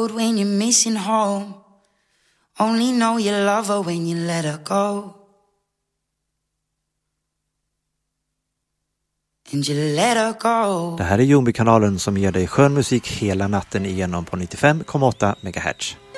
road when you're missing home. Only know you love her when you let her go. And you let her go. Det här är Jombi-kanalen som ger dig skön musik hela natten igenom på 95,8 MHz.